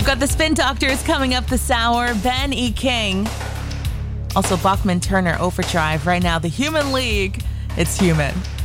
got the Spin Doctors coming up this hour. Ben E. King. Also, Bachman Turner, Overdrive. Right now, the Human League. It's Human.